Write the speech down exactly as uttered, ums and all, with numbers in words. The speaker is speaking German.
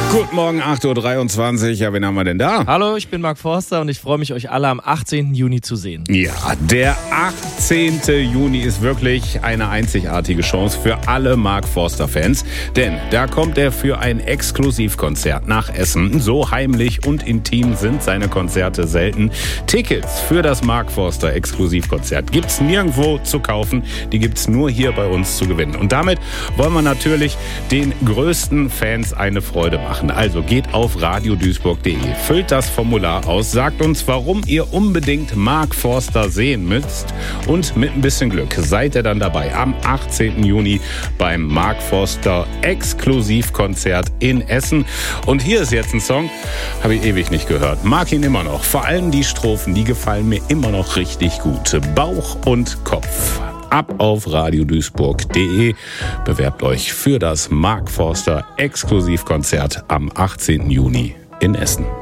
Guten Morgen, acht Uhr dreiundzwanzig. Ja, wen haben wir denn da? Hallo, ich bin Marc Forster und ich freue mich, euch alle am achtzehnten Juni zu sehen. Ja, der achtzehnte Juni ist wirklich eine einzigartige Chance für alle Marc Forster-Fans. Denn da kommt er für ein Exklusivkonzert nach Essen. So heimlich und intim sind seine Konzerte selten. Tickets für das Marc Forster Exklusivkonzert gibt's nirgendwo zu kaufen. Die gibt's nur hier bei uns zu gewinnen. Und damit wollen wir natürlich den größten Fans eine Freude machen. Also geht auf radio duisburg punkt de, füllt das Formular aus, sagt uns, warum ihr unbedingt Marc Forster sehen müsst und mit ein bisschen Glück seid ihr dann dabei am achtzehnten Juni beim Marc Forster Exklusivkonzert in Essen. Und hier ist jetzt ein Song, habe ich ewig nicht gehört, mag ihn immer noch. Vor allem die Strophen, die gefallen mir immer noch richtig gut. Bauch und Kopf. Ab auf radio duisburg punkt de. Bewerbt euch für das Marc Forster Exklusivkonzert am achtzehnten Juni in Essen.